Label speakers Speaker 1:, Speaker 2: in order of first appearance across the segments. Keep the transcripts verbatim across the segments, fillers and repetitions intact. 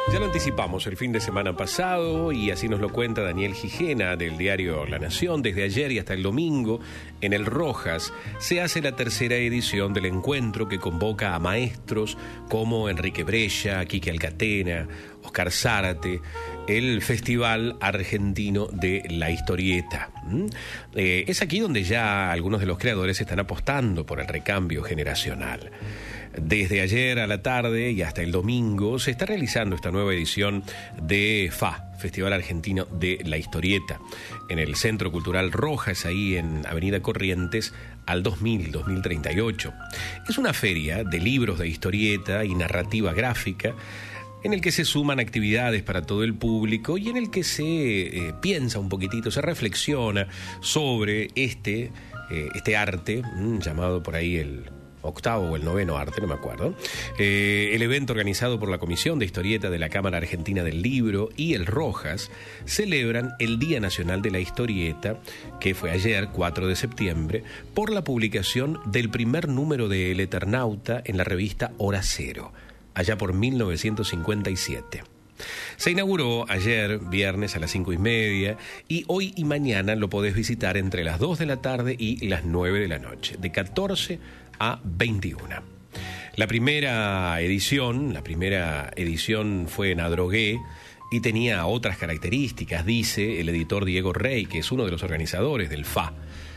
Speaker 1: Ya lo anticipamos el fin de semana pasado y así nos lo cuenta Daniel Gijena del diario La Nación. Desde ayer y hasta el domingo, en el Rojas, se hace la tercera edición del encuentro que convoca a maestros como Enrique Brescia, Quique Alcatena, Oscar Zárate, el Festival Argentino de la Historieta. ¿Mm? Eh, es aquí donde ya algunos de los creadores están apostando por el recambio generacional. Desde ayer a la tarde y hasta el domingo se está realizando esta nueva edición de F A, Festival Argentino de la Historieta, en el Centro Cultural Rojas, ahí en Avenida Corrientes, al dos mil, dos mil treinta y ocho. Es una feria de libros de historieta y narrativa gráfica, en el que se suman actividades para todo el público y en el que se eh, piensa un poquitito, se reflexiona sobre este, eh, este arte, mmm, llamado por ahí el octavo o el noveno arte, no me acuerdo. Eh, el evento organizado por la Comisión de Historieta de la Cámara Argentina del Libro y el Rojas celebran el Día Nacional de la Historieta, que fue ayer, cuatro de septiembre, por la publicación del primer número de El Eternauta en la revista Hora Cero, allá por mil novecientos cincuenta y siete. Se inauguró ayer, viernes, a las cinco y media, y hoy y mañana lo podés visitar entre las dos de la tarde y las nueve de la noche, de catorce a veintiuna. La primera edición, la primera edición fue en Adrogué y tenía otras características, dice el editor Diego Rey, que es uno de los organizadores del F A.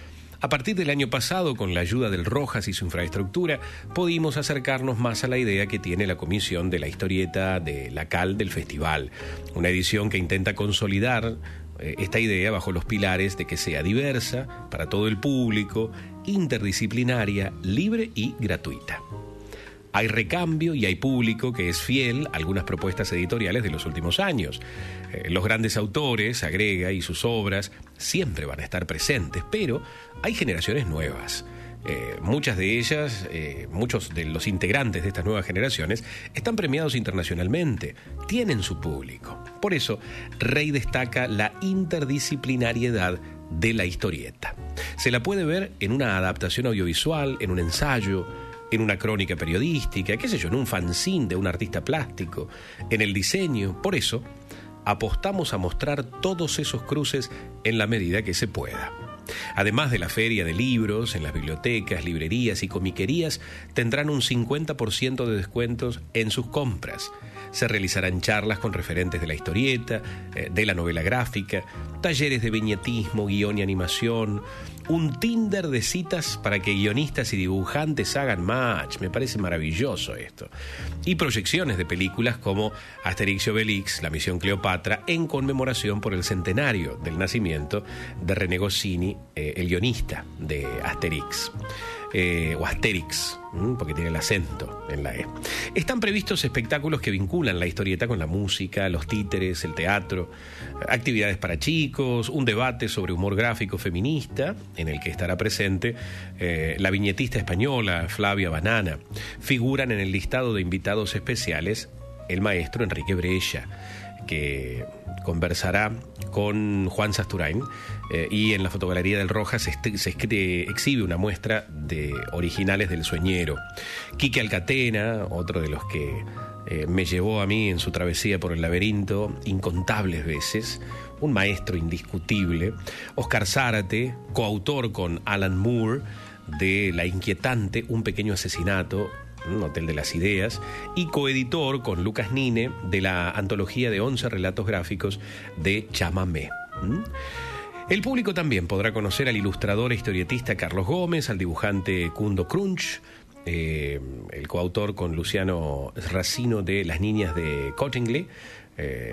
Speaker 1: A partir del año pasado, con la ayuda del Rojas y su infraestructura, pudimos acercarnos más a la idea que tiene la Comisión de la Historieta de la C A L del festival, una edición que intenta consolidar eh, esta idea bajo los pilares de que sea diversa, para todo el público, interdisciplinaria, libre y gratuita. Hay recambio y hay público que es fiel a algunas propuestas editoriales de los últimos años. Eh, los grandes autores, agrega, y sus obras siempre van a estar presentes, pero hay generaciones nuevas. Eh, muchas de ellas, eh, muchos de los integrantes de estas nuevas generaciones están premiados internacionalmente, tienen su público. Por eso, Rey destaca la interdisciplinariedad de la historieta. Se la puede ver en una adaptación audiovisual, en un ensayo, en una crónica periodística, qué sé yo, en un fanzine de un artista plástico, en el diseño. Por eso, apostamos a mostrar todos esos cruces en la medida que se pueda. Además de la feria de libros, en las bibliotecas, librerías y comiquerías tendrán un cincuenta por ciento de descuentos en sus compras. Se realizarán charlas con referentes de la historieta, de la novela gráfica, talleres de viñetismo, guión y animación, un Tinder de citas para que guionistas y dibujantes hagan match. Me parece maravilloso esto. Y proyecciones de películas como Asterix y Obelix, La Misión Cleopatra, en conmemoración por el centenario del nacimiento de René Goscinny, eh, el guionista de Asterix. Eh, o Asterix, porque tiene el acento en la E. Están previstos espectáculos que vinculan la historieta con la música, los títeres, el teatro, actividades para chicos, un debate sobre humor gráfico feminista, en el que estará presente eh, la viñetista española Flavia Banana. Figuran en el listado de invitados especiales el maestro Enrique Brescia, que conversará con Juan Sasturain, eh, y en la fotogalería del Rojas se, est- se est- exhibe una muestra de originales del Sueñero. Quique Alcatena, otro de los que eh, me llevó a mí en su travesía por el laberinto incontables veces, un maestro indiscutible. Oscar Zárate, coautor con Alan Moore de La Inquietante, un pequeño asesinato, un Hotel de las Ideas, y coeditor con Lucas Nine de la antología de once relatos gráficos de Chamamé. ¿Mm? El público también podrá conocer al ilustrador e historietista Carlos Gómez, al dibujante Kundo Crunch, eh, el coautor con Luciano Racino de Las Niñas de Cottingley, eh,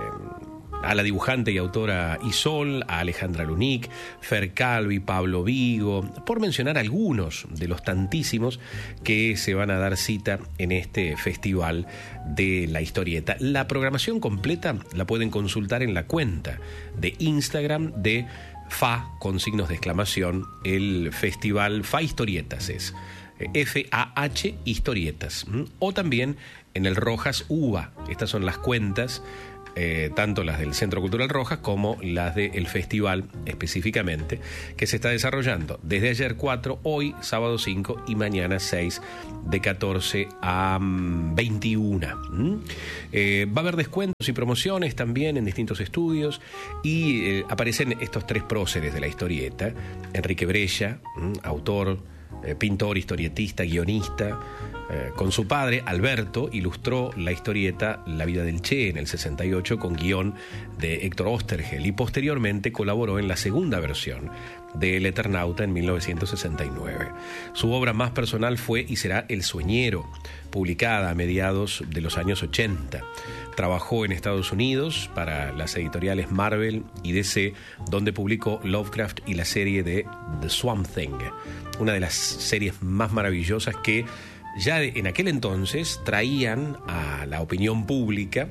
Speaker 1: a la dibujante y autora Isol, a Alejandra Lunic, Fer Calvi, Pablo Vigo, por mencionar algunos de los tantísimos que se van a dar cita en este festival de la historieta. La programación completa la pueden consultar en la cuenta de Instagram de F A, con signos de exclamación, el festival F A Historietas es F A H Historietas, o también en el Rojas U V A. Estas son las cuentas eh, tanto las del Centro Cultural Rojas como las del festival específicamente, que se está desarrollando desde ayer cuatro, hoy sábado cinco y mañana seis, de catorce a veintiuna. ¿Mm? Eh, va a haber descuentos y promociones también en distintos estudios y eh, aparecen estos tres próceres de la historieta: Enrique Brescia, ¿Mm? autor, eh, pintor, historietista, guionista. Eh, con su padre, Alberto, ilustró la historieta La vida del Che en el sesenta y ocho con guión de Héctor Oesterhel y posteriormente colaboró en la segunda versión de El Eternauta en mil novecientos sesenta y nueve. Su obra más personal fue y será El Sueñero, publicada a mediados de los años ochenta. Trabajó en Estados Unidos para las editoriales Marvel y D C, donde publicó Lovecraft y la serie de The Swamp Thing, una de las series más maravillosas que ya en aquel entonces traían a la opinión pública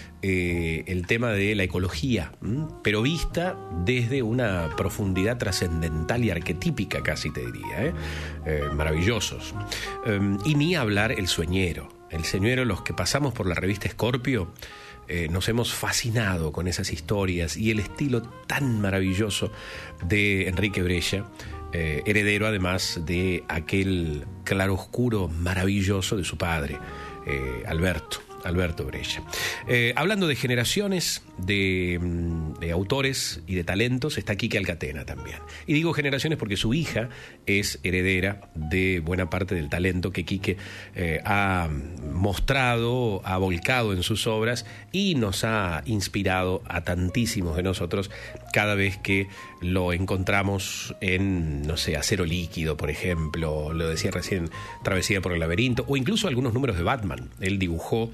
Speaker 1: eh, el tema de la ecología, ¿m? pero vista desde una profundidad trascendental y arquetípica, casi te diría, ¿eh? Eh, maravillosos. Eh, y ni hablar El Sueñero. El Sueñero, los que pasamos por la revista Scorpio, eh, nos hemos fascinado con esas historias y el estilo tan maravilloso de Enrique Brescia, Eh, heredero además de aquel claroscuro maravilloso de su padre, eh, Alberto, Alberto Brescia. Eh, hablando de generaciones, de, de autores y de talentos, está Quique Alcatena también. Y digo generaciones porque su hija es heredera de buena parte del talento que Quique eh, ha mostrado, ha volcado en sus obras y nos ha inspirado a tantísimos de nosotros cada vez que lo encontramos en, no sé, Acero Líquido, por ejemplo, lo decía recién, Travesía por el Laberinto, o incluso algunos números de Batman. Él dibujó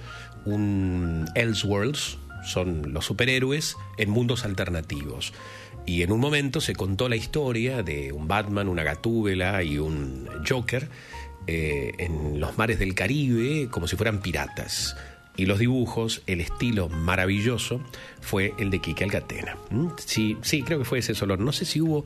Speaker 1: un Elseworlds, son los superhéroes en mundos alternativos. Y en un momento se contó la historia de un Batman, una Gatúbela y un Joker eh, en los mares del Caribe como si fueran piratas. Y los dibujos, el estilo maravilloso, fue el de Quique Alcatena. ¿Mm? Sí, sí, creo que fue ese Solón. No sé si hubo...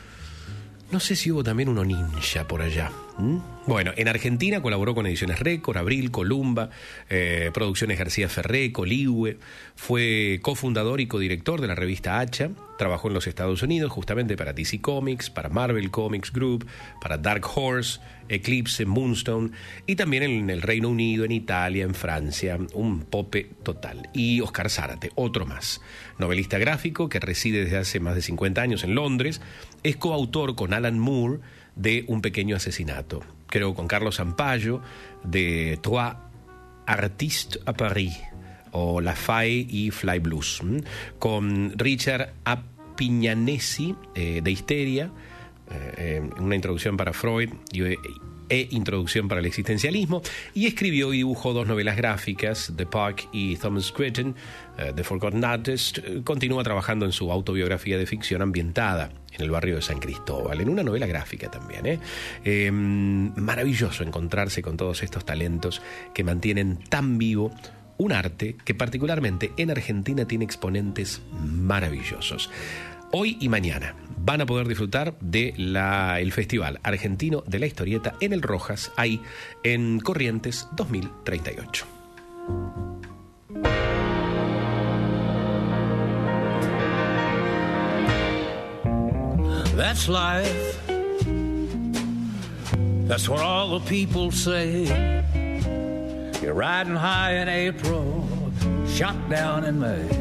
Speaker 1: No sé si hubo también uno ninja por allá. ¿Mm? Bueno, en Argentina colaboró con Ediciones Récord, Abril, Columba, eh, Producciones García Ferré, Coligüe. Fue cofundador y codirector de la revista Hacha. Trabajó en los Estados Unidos justamente para D C Comics, para Marvel Comics Group, para Dark Horse, Eclipse, Moonstone, y también en el Reino Unido, en Italia, en Francia. Un pope total. Y Oscar Zárate, otro más. Novelista gráfico que reside desde hace más de cincuenta años en Londres. Es coautor con Alan Moore de Un pequeño asesinato. Creo con Carlos Sampaio de Trois Artistes à Paris, o La Faille y Fly Blues. ¿m? Con Richard Appignanesi eh, de Histeria, eh, una introducción para Freud y, e introducción para el existencialismo, y escribió y dibujó dos novelas gráficas, The Park y Thomas Cretton, uh, The Forgotten Artist. Continúa trabajando en su autobiografía de ficción ambientada en el barrio de San Cristóbal, en una novela gráfica también. ¿eh? Eh, maravilloso encontrarse con todos estos talentos que mantienen tan vivo un arte que particularmente en Argentina tiene exponentes maravillosos. Hoy y mañana van a poder disfrutar de la, el Festival Argentino de la Historieta en el Rojas, ahí en Corrientes dos mil treinta y ocho.
Speaker 2: That's life. That's what all the people say. You're riding high in April, shot down in May.